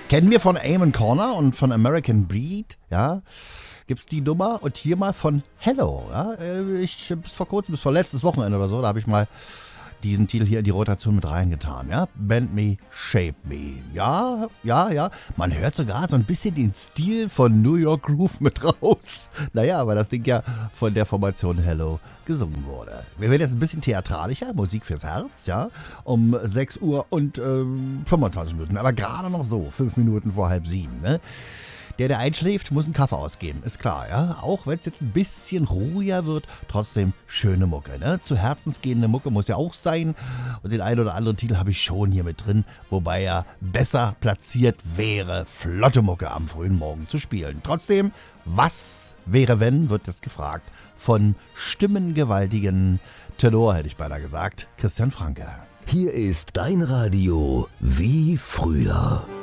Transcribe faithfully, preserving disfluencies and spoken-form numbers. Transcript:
Kennen wir von Amon Corner und von American Breed, ja, gibt's die Nummer und hier mal von Hello, ja, ich bis vor kurzem, bis vor letztes Wochenende oder so, da habe ich mal diesen Titel hier in die Rotation mit reingetan, ja, Bend Me, Shape Me, ja, ja, ja, man hört sogar so ein bisschen den Stil von New York Groove mit raus, naja, weil das Ding ja von der Formation Hello gesungen wurde. Wir werden jetzt ein bisschen theatralischer, Musik fürs Herz, ja, um sechs Uhr und ähm, fünfundzwanzig Minuten, aber gerade noch so, fünf Minuten vor halb sieben, ne. Der, der einschläft, muss einen Kaffee ausgeben, ist klar, ja. Auch wenn es jetzt ein bisschen ruhiger wird, trotzdem schöne Mucke, ne. Zu herzensgehende Mucke muss ja auch sein. Und den einen oder anderen Titel habe ich schon hier mit drin, wobei er besser platziert wäre, flotte Mucke am frühen Morgen zu spielen. Trotzdem, was wäre wenn, wird jetzt gefragt, von stimmengewaltigen Tenor, hätte ich beinahe gesagt, Christian Franke. Hier ist dein Radio wie früher.